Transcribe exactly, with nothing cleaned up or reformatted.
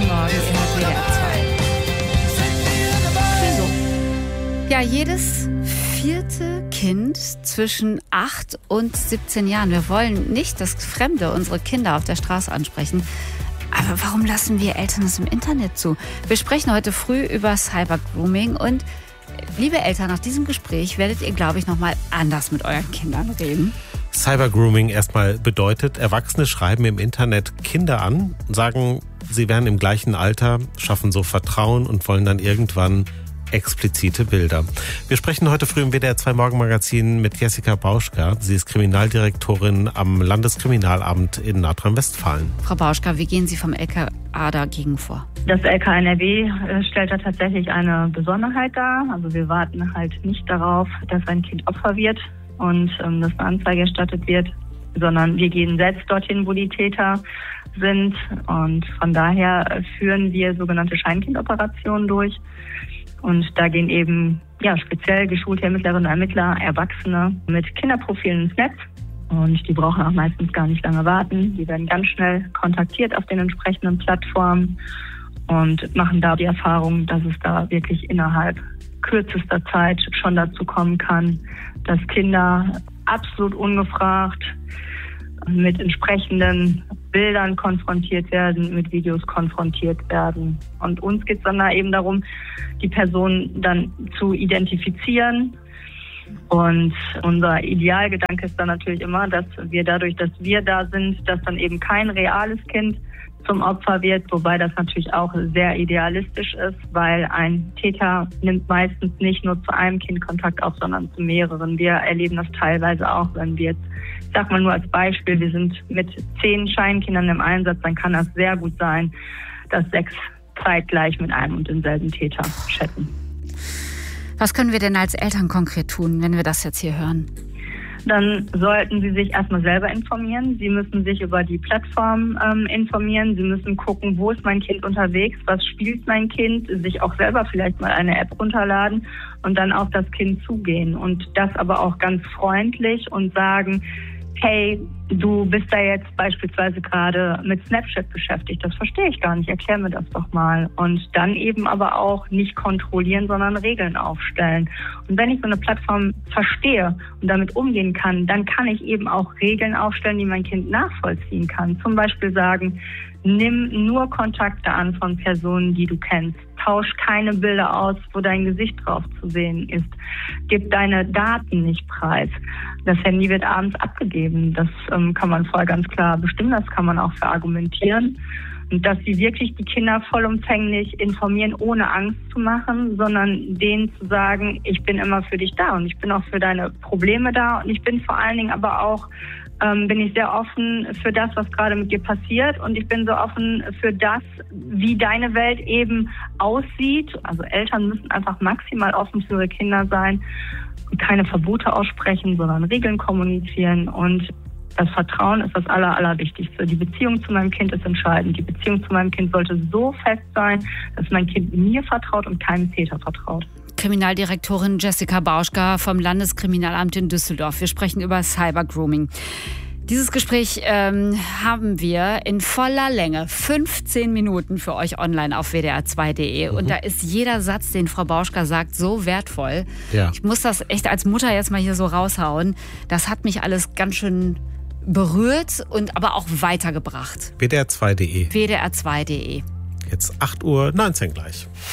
Guten Morgen in W D R zwei. Ja, jedes vierte Kind zwischen acht und siebzeen Jahren. Wir wollen nicht das Fremde, unsere Kinder auf der Straße ansprechen. Aber warum lassen wir Eltern es im Internet zu? Wir sprechen heute früh über Cybergrooming und liebe Eltern, nach diesem Gespräch werdet ihr, glaube ich, noch mal anders mit euren Kindern reden. Cybergrooming erstmal bedeutet, Erwachsene schreiben im Internet Kinder an, sagen, sie wären im gleichen Alter, schaffen so Vertrauen und wollen dann irgendwann explizite Bilder. Wir sprechen heute früh im W D R zwei Morgenmagazin mit Jessica Bauschka. Sie ist Kriminaldirektorin am Landeskriminalamt in Nordrhein-Westfalen. Frau Bauschka, wie gehen Sie vom L K A dagegen vor? Das L K A N R W stellt da tatsächlich eine Besonderheit dar. Also wir warten halt nicht darauf, dass ein Kind Opfer wird und ähm, dass eine Anzeige erstattet wird, sondern wir gehen selbst dorthin, wo die Täter sind. Und von daher führen wir sogenannte Scheinkindoperationen durch. Und da gehen eben ja speziell geschulte Ermittlerinnen und Ermittler, Erwachsene mit Kinderprofilen ins Netz. Und die brauchen auch meistens gar nicht lange warten. Die werden ganz schnell kontaktiert auf den entsprechenden Plattformen und machen da die Erfahrung, dass es da wirklich innerhalb kürzester Zeit schon dazu kommen kann, dass Kinder absolut ungefragt mit entsprechenden Bildern konfrontiert werden, mit Videos konfrontiert werden. Und uns geht es dann da eben darum, die Person dann zu identifizieren. Und unser Idealgedanke ist dann natürlich immer, dass wir dadurch, dass wir da sind, dass dann eben kein reales Kind zum Opfer wird, wobei das natürlich auch sehr idealistisch ist, weil ein Täter nimmt meistens nicht nur zu einem Kind Kontakt auf, sondern zu mehreren. Wir erleben das teilweise auch, wenn wir jetzt, ich sag mal nur als Beispiel, wir sind mit zehn Scheinkindern im Einsatz, dann kann das sehr gut sein, dass sechs zeitgleich mit einem und denselben Täter chatten. Was können wir denn als Eltern konkret tun, wenn wir das jetzt hier hören? Dann sollten Sie sich erstmal selber informieren. Sie müssen sich über die Plattform ähm, informieren. Sie müssen gucken, wo ist mein Kind unterwegs, was spielt mein Kind, sich auch selber vielleicht mal eine App runterladen und dann auf das Kind zugehen. Und das aber auch ganz freundlich und sagen, hey, du bist da jetzt beispielsweise gerade mit Snapchat beschäftigt. Das verstehe ich gar nicht. Erklär mir das doch mal. Und dann eben aber auch nicht kontrollieren, sondern Regeln aufstellen. Und wenn ich so eine Plattform verstehe und damit umgehen kann, dann kann ich eben auch Regeln aufstellen, die mein Kind nachvollziehen kann. Zum Beispiel sagen, nimm nur Kontakte an von Personen, die du kennst. Tausch keine Bilder aus, wo dein Gesicht drauf zu sehen ist. Gib deine Daten nicht preis. Das Handy wird abends abgegeben. Das ähm, kann man vorher ganz klar bestimmen. Das kann man auch verargumentieren. Und dass sie wirklich die Kinder vollumfänglich informieren, ohne Angst zu machen, sondern denen zu sagen, ich bin immer für dich da und ich bin auch für deine Probleme da und ich bin vor allen Dingen aber auch Ähm, bin ich sehr offen für das, was gerade mit dir passiert und ich bin so offen für das, wie deine Welt eben aussieht. Also Eltern müssen einfach maximal offen für ihre Kinder sein und keine Verbote aussprechen, sondern Regeln kommunizieren und das Vertrauen ist das Aller, Allerwichtigste. Die Beziehung zu meinem Kind ist entscheidend. Die Beziehung zu meinem Kind sollte so fest sein, dass mein Kind mir vertraut und keinem Täter vertraut. Kriminaldirektorin Jessica Bauschka vom Landeskriminalamt in Düsseldorf. Wir sprechen über Cybergrooming. Dieses Gespräch ähm, haben wir in voller Länge, fünfzehn Minuten für euch online auf W D R zwei Punkt de. Mhm. Und da ist jeder Satz, den Frau Bauschka sagt, so wertvoll. Ja. Ich muss das echt als Mutter jetzt mal hier so raushauen. Das hat mich alles ganz schön berührt und aber auch weitergebracht. W D R zwei Punkt de. W D R zwei Punkt de. Jetzt acht Uhr neunzehn gleich.